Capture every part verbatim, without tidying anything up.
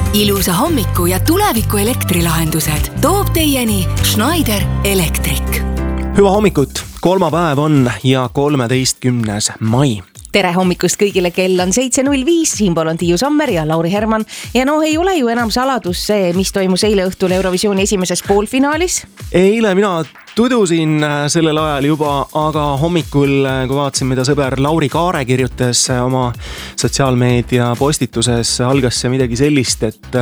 Ilusa hommiku ja tuleviku elektrilahendused toob teieni Schneider Electric. Hyvä hommikut, kolmapäev on ja kolmeteistkümnes mai. Tere hommikust kõigile, kell on seitse null viis, siinpool on Tiiu Sommer ja Lauri Herman. Ja no ei ole ju enam saladus see, mis toimus eile õhtul Eurovisiooni esimeses poolfinaalis. Eile mina tudusin sellel ajal juba, aga hommikul, kui vaatasin, mida sõber Lauri Kaare kirjutas oma sotsiaalmeedia postituses, algas see midagi sellist, et...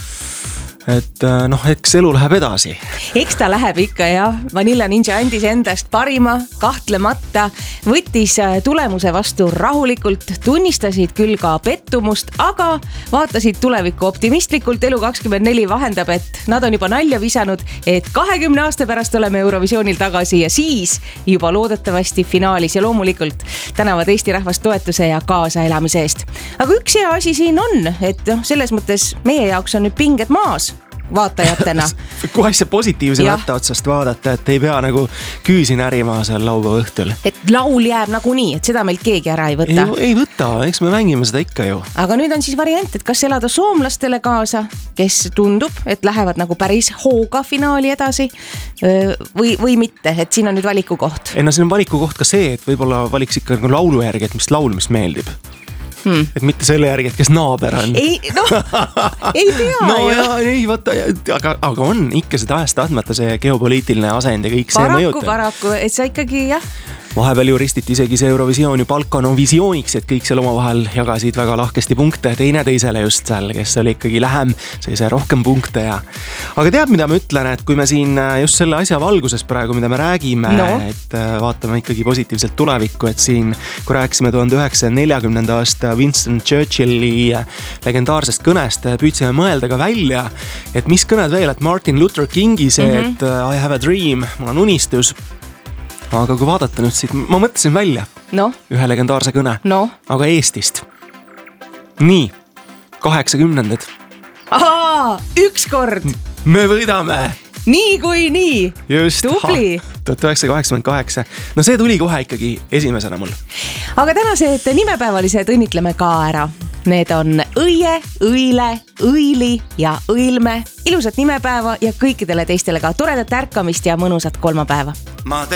et noh, eks elu läheb edasi. Eks ta läheb ikka jah. Vanilla Ninja andis endast parima, kahtlemata, võttis tulemuse vastu rahulikult, tunnistasid küll ka pettumust, aga vaatasid tulevikku optimistlikult. Elu kakskümmend neli vahendab, et nad on juba nalja visanud, et kahekümne aasta pärast oleme Eurovisioonil tagasi ja siis juba loodetavasti finaalis ja loomulikult tänavad Eesti rahvast toetuse ja kaasaelamise eest. Aga üks hea asi siin on, et noh, selles mõttes meie jaoks on nüüd pinged maas vaatajatena. Kui asja positiivse võtta otsast vaadata, et ei pea nagu küüsi närima seal laupäeva õhtul. Et laul jääb nagu nii, et seda meilt keegi ära ei võta. Ei, ei võta, eks me mängime seda ikka ju. Aga nüüd on siis variant, et kas elada soomlastele kaasa, kes tundub, et lähevad nagu päris hooga finaali edasi või, või mitte, et siin on nüüd valiku koht. Ei, no siin on valiku koht ka see, et võib-olla valiks ikka nagu laulu järgi, et mis laul, mis meeldib. Hmm. Et mitte selle järgi, et kes naaber on. Ei, no, ei tea. No ja, ei, võtta, aga, aga on ikka seda ajast tahtmata see geopoliitiline asend ja kõik see paraku, mõjutab. Paraku, paraku, et sa ikkagi, jah. Vahepeal ju ristiti isegi see Eurovisioon ju Balkano visiooniks, et kõik seal oma vahel jagasid väga lahkesti punkte, teine teisele just seal, kes oli ikkagi lähem, sellise rohkem punkte ja... Aga tead, mida ma ütlen, et kui me siin just selle asja valguses praegu, mida me räägime, no. et vaatame ikkagi positiivselt tulevikku, et siin, kui rääksime tuhande üheksasaja neljakümnenda aasta Winston Churchilli legendaarsest kõnest, püüdsime mõelda ka välja, et mis kõned veel, et Martin Luther Kingi see, mm -hmm. et I have a dream, mul on unistus. Aga kui vaadata nüüd siit, ma mõtlesin välja no. ühe legendaarse kõne, no. aga Eestist. Nii, kaheksakümnendad. Ahaa, üks kord. Me võidame. Nii kui nii. Just, tubli. tuhat üheksasada kaheksakümmend kaheksa. No see tuli kohe ikkagi esimesena mul. Aga tänased nimepäevalised õnnitleme ka ära. Need on Õie, Õile, Õili ja Õilme. Ilusat nimepäeva ja kõikidele teistele ka toredat ärkamist ja mõnusat kolmapäeva.